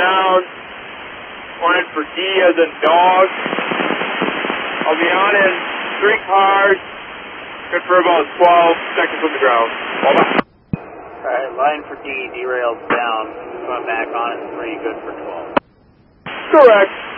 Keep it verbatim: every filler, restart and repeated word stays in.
down. One in for D as in dog. I'll be on in three cars. Good for about twelve seconds on the ground. Over. Alright, line for D, derailed down. Going back on in three, good for twelve. Correct.